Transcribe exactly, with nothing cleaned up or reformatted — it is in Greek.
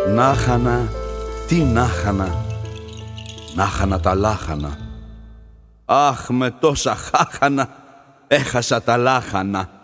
Να χανα, τι να χανα, να χανα τα λάχανα. Αχ, με τόσα χάχανα έχασα τα λάχανα.